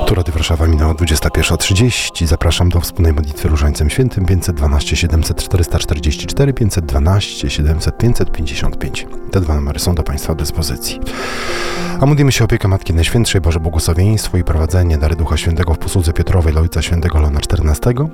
Tu Radio Warszawa minęła 21:30. Zapraszam do wspólnej modlitwy Różańcem Świętym 512 700 444 512 700 555. Te dwa numery są do Państwa dyspozycji. A modlimy się o opiekę Matki Najświętszej, Boże błogosławieństwo i prowadzenie, dary Ducha Świętego w posłudze Piotrowej dla Ojca Świętego Leona XIV,